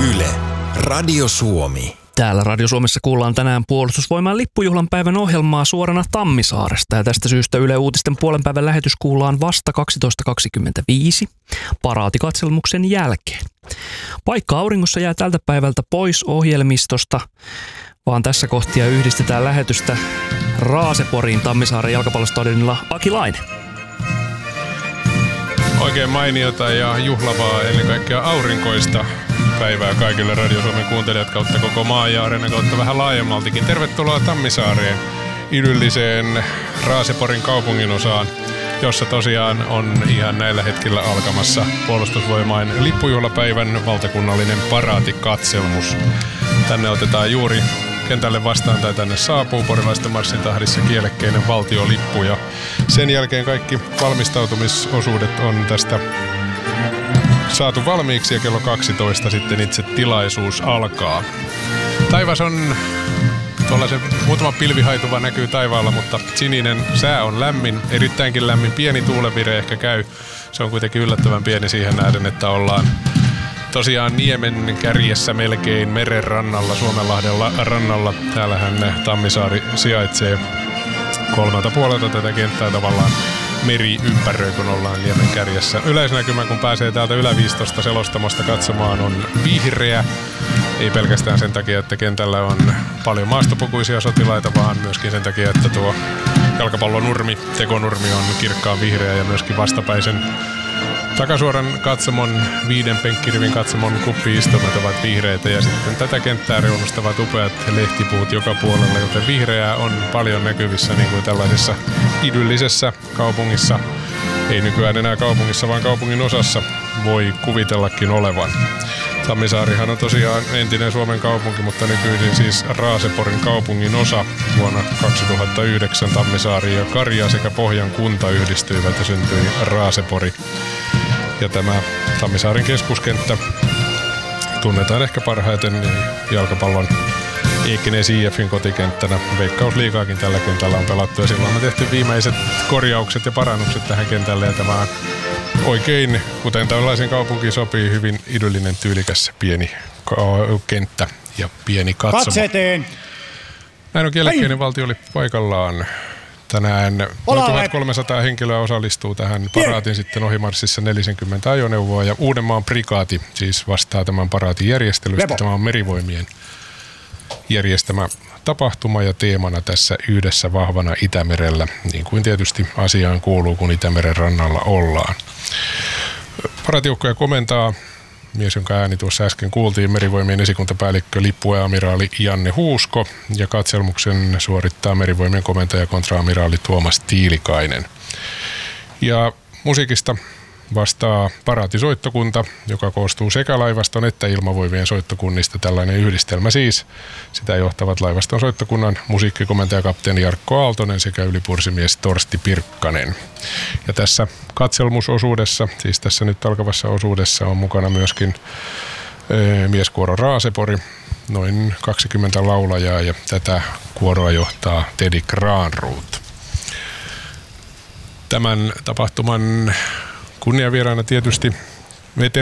Yle, Radio Suomi. Täällä Radio Suomessa kuullaan tänään Puolustusvoimain lippujuhlan päivän ohjelmaa suorana Tammisaaresta. Ja tästä syystä Yle Uutisten puolenpäivän lähetys kuullaan vasta 12.25 paraatikatselmuksen jälkeen. Paikka auringossa jää tältä päivältä pois ohjelmistosta, vaan tässä kohtia yhdistetään lähetystä Raaseporiin Tammisaaren jalkapallostadionilla Aki Laine. Oikein mainiota ja juhlavaa, ennen kaikkea aurinkoista päivää kaikille Radio Suomen kuuntelijat kautta koko maa ja areenan kautta vähän laajemmaltikin. Tervetuloa Tammisaareen, idylliseen Raaseporin kaupunginosaan, jossa tosiaan on ihan näillä hetkillä alkamassa Puolustusvoimain lippujuhlapäivän valtakunnallinen paraatikatselmus. Tänne otetaan juuri kentälle vastaan tai tänne saapuu porilaisten marssin tahdissa kielekkeinen valtiolippu ja sen jälkeen kaikki valmistautumisosuudet on tästä saatu valmiiksi ja kello 12 sitten itse tilaisuus alkaa. Taivas on tuollaisen muutama pilvihaituva näkyy taivaalla, mutta sininen sää on lämmin, erittäinkin lämmin, pieni tuulenvire ehkä käy. Se on kuitenkin yllättävän pieni siihen nähden, että ollaan tosiaan niemen kärjessä melkein meren rannalla, Suomenlahden rannalla. Täällähän Tammisaari sijaitsee kolmelta puolelta tätä kenttää tavallaan meri ympäröi, kun ollaan niemen kärjessä. Yleisnäkymä, kun pääsee täältä Yläviistosta selostamosta katsomaan, on vihreä. Ei pelkästään sen takia, että kentällä on paljon maastopukuisia sotilaita, vaan myöskin sen takia, että tuo jalkapallonurmi, tekonurmi on kirkkaan vihreä ja myöskin vastapäisen takasuoran katsomon, 5 penkkirivin katsomon kuppi-istumat ovat vihreitä ja sitten tätä kenttää reunustavat upeat lehtipuut joka puolella, joten vihreää on paljon näkyvissä niin kuin tällaisessa idyllisessä kaupungissa. Ei nykyään enää kaupungissa, vaan kaupungin osassa voi kuvitellakin olevan. Tammisaarihan on tosiaan entinen Suomen kaupunki, mutta nykyisin siis Raaseporin kaupungin osa. Vuonna 2009 Tammisaari ja Karjaa sekä Pohjan kunta yhdistyivät ja syntyi Raasepori. Ja tämä Tammisaaren keskuskenttä tunnetaan ehkä parhaiten jalkapallon Ekenäs IF:n kotikenttänä. Veikkausliigaakin tällä kentällä on pelattu ja silloin on tehty viimeiset korjaukset ja parannukset tähän kentälle. Ja tämä on oikein, kuten tällaisen kaupunkiin sopii, hyvin idyllinen, tyylikäs pieni kenttä ja pieni katsomo. Katseteen! Näin on kielekkeinen valtiolippu paikallaan. Tänään noin 1300 henkilöä osallistuu tähän paraatin sitten ohimarssissa 40 ajoneuvoa ja Uudenmaan prikaati siis vastaa tämän paraatin järjestelystä. Tämä on Merivoimien järjestämä tapahtuma ja teemana tässä yhdessä vahvana Itämerellä, niin kuin tietysti asiaan kuuluu, kun Itämeren rannalla ollaan. Paraatijoukkoja komentaa mies, jonka ääni tuossa äsken kuultiin, Merivoimien esikuntapäällikkö lippuamiraali Janne Huusko, ja katselmuksen suorittaa Merivoimien komentaja kontraamiraali Tuomas Tiilikainen. Ja musiikista vastaa paraatisoittokunta, joka koostuu sekä laivaston että ilmavoimien soittokunnista. Tällainen yhdistelmä siis. Sitä johtavat laivaston soittokunnan musiikkikomentaja kapteeni Jarkko Aaltonen sekä ylipursimies Torsti Pirkkanen. Ja tässä katselmusosuudessa, siis tässä nyt alkavassa osuudessa, on mukana myöskin mieskuoro Raasepori, noin 20 laulajaa, ja tätä kuoroa johtaa Teddy Granroth. Tämän tapahtuman kunniavieraana tietysti